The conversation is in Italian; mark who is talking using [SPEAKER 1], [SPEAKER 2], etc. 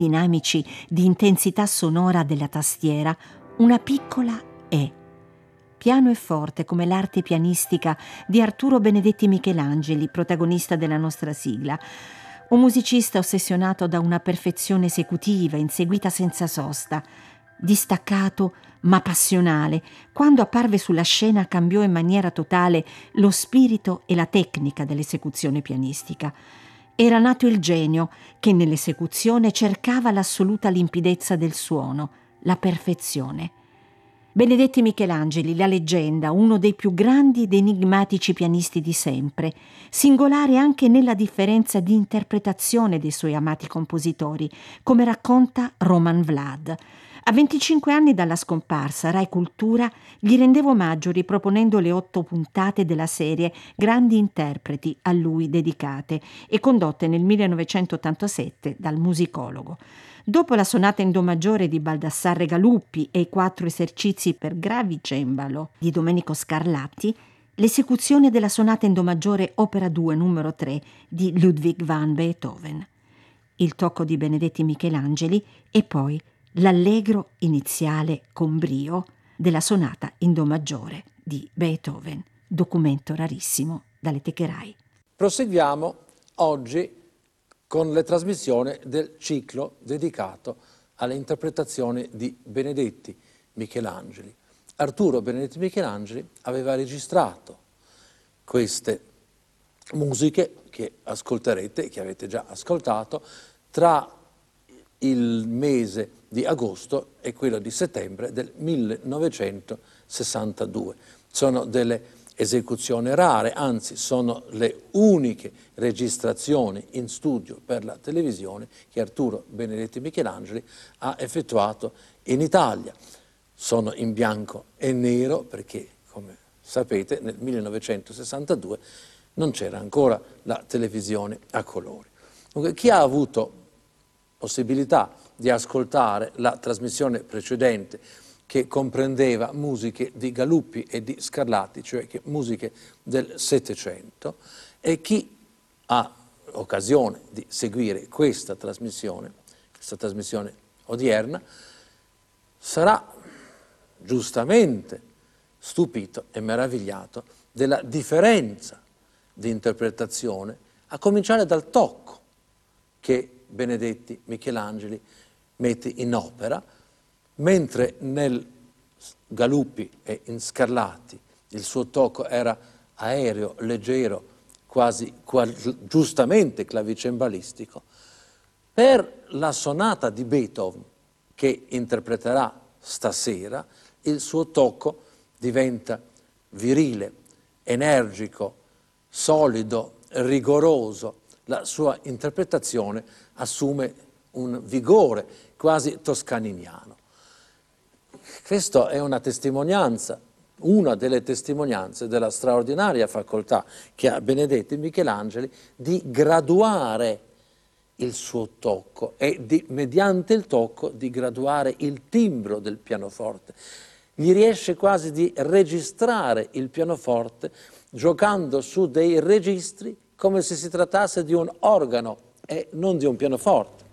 [SPEAKER 1] dinamici di intensità sonora della tastiera, una piccola E. Piano e forte come l'arte pianistica di Arturo Benedetti Michelangeli, protagonista della nostra sigla. Un musicista ossessionato da una perfezione esecutiva, inseguita senza sosta, distaccato ma passionale. Quando apparve sulla scena cambiò in maniera totale lo spirito e la tecnica dell'esecuzione pianistica. Era nato il genio che nell'esecuzione cercava l'assoluta limpidezza del suono, la perfezione. Benedetti Michelangeli, la leggenda, uno dei più grandi ed enigmatici pianisti di sempre, singolare anche nella differenza di interpretazione dei suoi amati compositori, come racconta Roman Vlad. A 25 anni dalla scomparsa, Rai Cultura gli rendeva omaggio riproponendo le 8 puntate della serie Grandi interpreti a lui dedicate e condotte nel 1987 dal musicologo. Dopo la sonata in do maggiore di Baldassarre Galuppi e i 4 esercizi per gravicembalo di Domenico Scarlatti, l'esecuzione della sonata in do maggiore opera 2 numero 3 di Ludwig van Beethoven, il tocco di Benedetti Michelangeli e poi l'allegro iniziale con brio della sonata in do maggiore di Beethoven, documento rarissimo dalle teche Rai.
[SPEAKER 2] Proseguiamo oggi con le trasmissioni del ciclo dedicato alle interpretazioni di Benedetti Michelangeli. Arturo Benedetti Michelangeli aveva registrato queste musiche che ascolterete, che avete già ascoltato, tra il mese di agosto e quello di settembre del 1962. Sono delle esecuzioni rare, anzi sono le uniche registrazioni in studio per la televisione che Arturo Benedetti Michelangeli ha effettuato in Italia. Sono in bianco e nero perché, come sapete, nel 1962 non c'era ancora la televisione a colori. Dunque, chi ha avuto possibilità di ascoltare la trasmissione precedente che comprendeva musiche di Galuppi e di Scarlatti, cioè che musiche del Settecento, e chi ha occasione di seguire questa trasmissione odierna, sarà giustamente stupito e meravigliato della differenza di interpretazione, a cominciare dal tocco che Benedetti Michelangeli mette in opera, mentre nel Galuppi e in Scarlatti il suo tocco era aereo, leggero, quasi giustamente clavicembalistico, per la sonata di Beethoven che interpreterà stasera il suo tocco diventa virile, energico, solido, rigoroso. La sua interpretazione assume un vigore quasi toscaniniano. Questa è una testimonianza, una delle testimonianze della straordinaria facoltà che ha Benedetti Michelangeli di graduare il suo tocco e mediante il tocco di graduare il timbro del pianoforte. Gli riesce quasi di registrare il pianoforte giocando su dei registri come se si trattasse di un organo e non di un pianoforte.